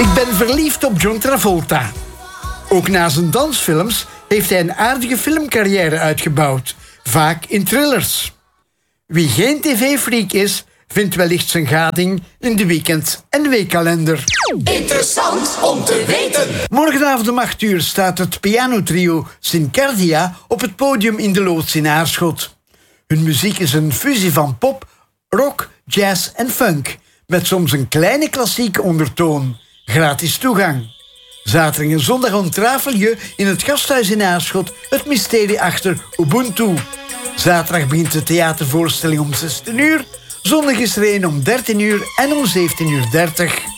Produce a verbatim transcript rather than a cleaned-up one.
Ik ben verliefd op John Travolta. Ook na zijn dansfilms heeft hij een aardige filmcarrière uitgebouwd, vaak in thrillers. Wie geen tv-freak is, vindt wellicht zijn gading in de weekend- en weekkalender. Interessant om te weten. Morgenavond om acht uur staat het pianotrio Syncardia op het podium in de Loods in Aarschot. Hun muziek is een fusie van pop, rock, jazz en funk, met soms een kleine klassieke ondertoon. Gratis toegang. Zaterdag en zondag ontrafel je in het gasthuis in Aarschot het mysterie achter Ubuntu. Zaterdag begint de theatervoorstelling om zestien uur. Zondag is er een om dertien uur en om zeventien uur dertig.